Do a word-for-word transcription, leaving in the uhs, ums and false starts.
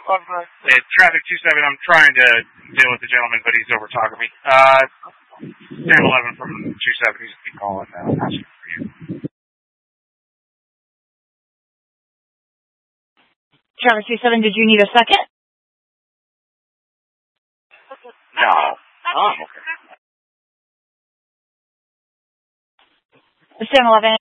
Hey, traffic two seven, I'm trying to deal with the gentleman, but he's over talking to me. Uh, Sam eleven from two seven, he's calling now. Asking for you. Traffic two seven, did you need a second? No. Oh, okay. Sam eleven,